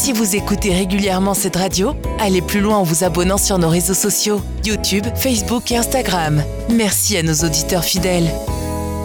si vous écoutez régulièrement cette radio, allez plus loin en vous abonnant sur nos réseaux sociaux, YouTube, Facebook et Instagram. Merci à nos auditeurs fidèles.